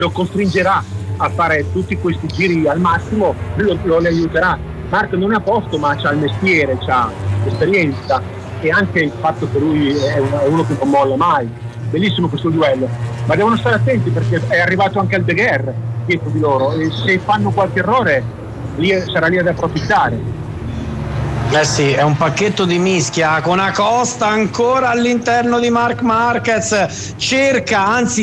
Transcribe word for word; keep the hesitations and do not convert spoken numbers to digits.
lo costringerà a fare tutti questi giri al massimo, lo, lo le aiuterà. Marco non è a posto, ma c'ha il mestiere, c'ha l'esperienza e anche il fatto che lui è uno, è uno che non molla mai. Bellissimo questo duello, ma devono stare attenti perché è arrivato anche al De Guerre dietro di loro e se fanno qualche errore lì sarà lì ad approfittare. Eh sì, è un pacchetto di mischia con Acosta ancora all'interno di Marc Márquez, cerca, anzi